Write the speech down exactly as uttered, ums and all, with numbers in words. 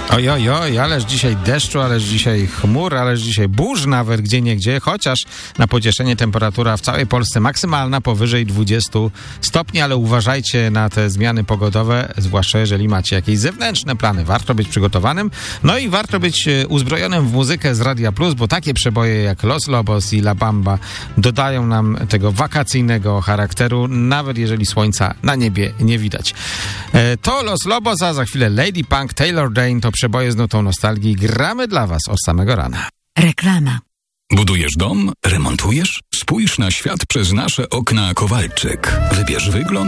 Oj, oj, oj, ależ dzisiaj deszczu, ależ dzisiaj chmur, ależ dzisiaj burz nawet gdzieniegdzie, chociaż na pocieszenie temperatura w całej Polsce maksymalna powyżej dwudziestu stopni, ale uważajcie na te zmiany pogodowe, zwłaszcza jeżeli macie jakieś zewnętrzne plany. Warto być przygotowanym, no i warto być uzbrojonym w muzykę z Radia Plus, bo takie przeboje jak Los Lobos i La Bamba dodają nam tego wakacyjnego charakteru, nawet jeżeli słońca na niebie nie widać. To Los Lobos, a za chwilę Lady Punk, Taylor Dane, to przeboje z nutą nostalgii. Gramy dla was od samego rana. Reklama. Budujesz dom? Remontujesz? Spójrz na świat przez nasze okna Kowalczyk. Wybierz wygląd